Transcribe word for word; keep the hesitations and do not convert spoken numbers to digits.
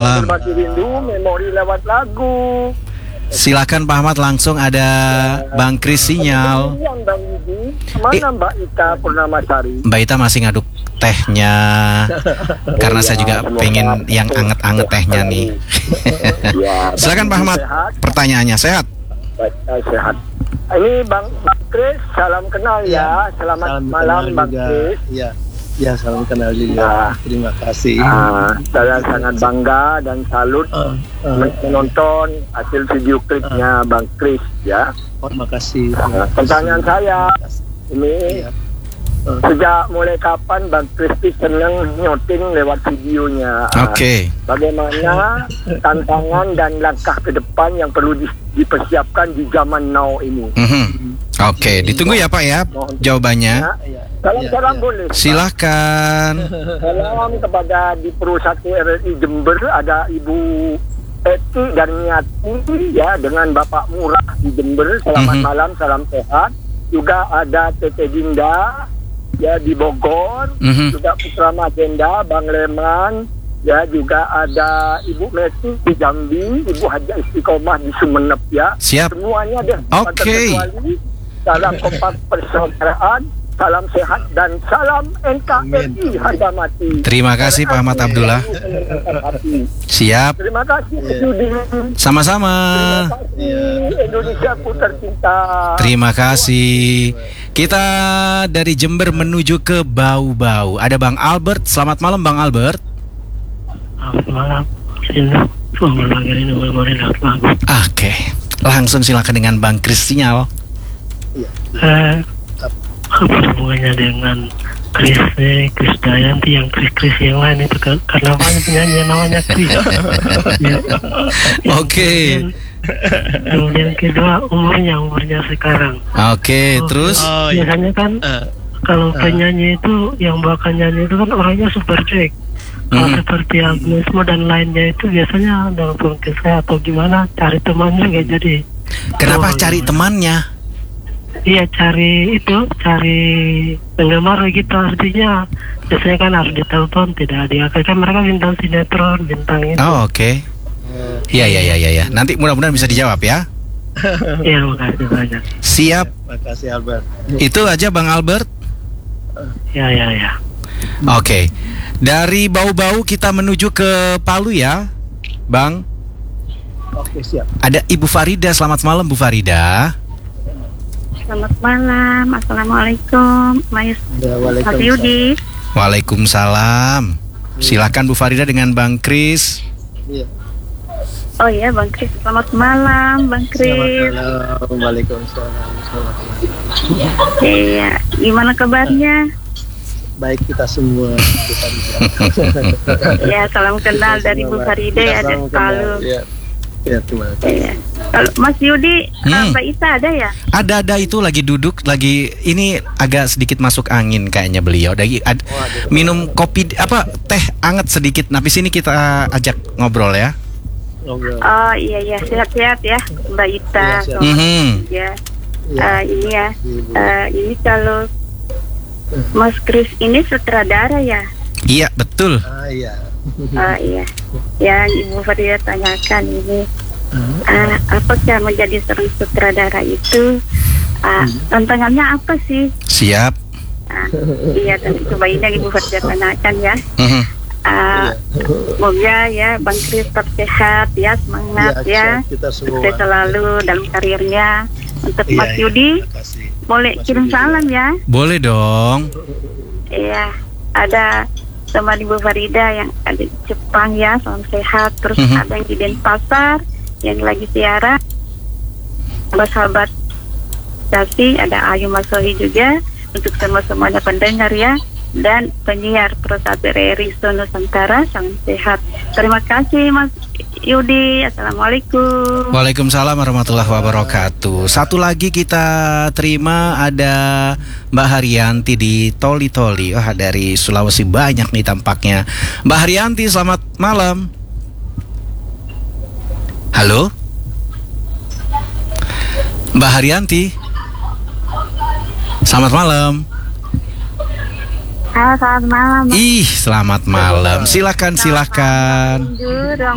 malam. Berbagi rindu, memori lewat lagu. Silakan Pak Ahmad, langsung ada Bang Kris sinyal. Yang Bang Yudi, mana Eh. Mbak Ita Purnamasari? Mbak Ita masih ngaduk tehnya karena saya juga pengen yang anget-anget tehnya nih. Ya, Silakan Pak Ahmad, sehat. pertanyaannya sehat. Baik, eh, sehat. Ini Bang, Bang Kris, salam kenal ya. Selamat Salam malam kenal Bang juga. Kris. Ya, ya salam kenal juga. Ya. Terima kasih. Ah, saya sangat bangga dan salut Ah, ah, menonton hasil video klipnya Bang Kris ya. oh, terima kasih. Nah, pertanyaan saya ini, Ya. sejak mulai kapan Bang Kristi senang nyoting lewat videonya? Ah, Oke. Bagaimana tantangan dan langkah ke depan yang perlu di- dipersiapkan di zaman now ini? Mhm. Oke, ditunggu ya Pak ya jawabannya. Ya. Ya. Salam-salam Ya, ya. boleh. Silakan. Salam kepada di Pro satu R R I Jember, ada Ibu Eti dan Niati ya, dengan Bapak Murah di Jember. Selamat Mhm. malam, salam sehat. Juga ada Tete Dinda ya di Bogor, Mhm. juga Putra Magenda, Bang Leman, ya juga ada Ibu Meti di Jambi, Ibu Haja Istiqomah di Sumenep ya. Siap. Semuanya deh. Oke. tanpa terkecuali. Salam kompak persaudaraan, salam sehat dan salam N K R I harga mati. Terima kasih Pak Ahmad Abdullah. Siap. Terima kasih Yudi. Sama-sama. Terima kasih Indonesia ku tercinta. Terima kasih. Kita dari Jember menuju ke Bau-Bau. Ada Bang Albert. Selamat malam Bang Albert. Selamat malam. Sini, lagi ini memori lagu. Oke. Langsung silakan dengan Bang Kris sinyal. Eh, apa hubungannya dengan Kris nih, Kris Dayanti, yang Kris-Kris yang lain itu kan? Karena banyak penyanyi yang namanya Kris. Ya. Oke. Kemudian kedua, umurnya umurnya sekarang. Oke, terus Oh, ya. Biasanya kan Ah, kalau penyanyi itu yang bawakan nyanyi itu kan orangnya super cuek. Kalau Mhm. seperti Agnesmo dan lainnya itu biasanya dalam kisah atau gimana cari teman juga jadi. kenapa Oh, cari iya. temannya? Iya, cari itu, cari penggemar gitu, artinya biasanya kan harus ditelepon, tidak diangkat, kan mereka bintang sinetron, bintang itu. Oh, oke. Iya, iya, iya, iya, ya. Nanti mudah-mudahan bisa dijawab ya. Iya, makasih banyak. Siap. Terima kasih Albert. Itu aja Bang Albert. Ya, ya, ya. Oke. Dari Bau-Bau kita menuju ke Palu ya, Bang. Oke, siap. Ada Ibu Farida. Selamat malam Bu Farida. Selamat malam, assalamualaikum, Mas Ya, Mas waalaikumsalam. Yudi. Waalaikumsalam. Silakan Bu Farida dengan Bang Kris. Iya. Oh iya, Bang Kris, selamat malam, Bang Selamat Kris. malam. Waalaikumsalam. Selamat malam. Iya, gimana kabarnya? Baik kita semua. Kita Ya, salam kenal dari Bu Farida ya, dari Palu. Ya. Ya, terima kasih. Iya. Kalau Mas Yudi, Hmm. Mbak Ita ada ya? Ada-ada itu lagi duduk, lagi ini agak sedikit masuk angin kayaknya beliau. Lagi ad- minum kopi apa teh anget sedikit. Nah, di sini kita ajak ngobrol ya. Ngobrol. Oh iya ya, sehat-sehat ya, Mbak Ita. Iya, sehat. Selamat- Mhm. Ya, Ya. Eh, ini ya, Ibu. eh, ini kalau Mas Kris ini sutradara ya? Iya, betul. Ah, iya. Oh iya, yang Ibu Farida tanyakan ini, uh, apakah menjadi seorang sutradara itu uh, tantangannya apa sih? Siap. Uh, iya, tentu coba ini yang Ibu Farida tanyakan ya. Mhm. Uh, semoga ya Bang Kris tetap sehat ya, semangat Iya, ya, sehat kita semua. sukses selalu dalam karirnya. Untuk Iya, Mas iya, Yudi, terima kasih. boleh Mas kirim Yudi. salam ya. Boleh dong. Iya, ada teman Ibu Farida yang ada di Jepang ya, salam sehat. Terus Mhm. ada yang di Denpasar yang lagi siaran, sahabat Dasi, ada Ayu Masohi juga, untuk semua semuanya pendengar ya, dan penyiar Pro satu R R I Nusantara, salam sehat. Terima kasih Mas Yudi, assalamualaikum. Waalaikumsalam warahmatullahi wabarakatuh. Satu lagi kita terima ada Mbak Haryanti di Toli Toli. Wah, dari Sulawesi banyak nih tampaknya. Mbak Haryanti, selamat malam. Halo? Mbak Haryanti. Selamat malam. Halo, selamat malam. Ih, selamat malam. Silakan, silakan. Rindu dong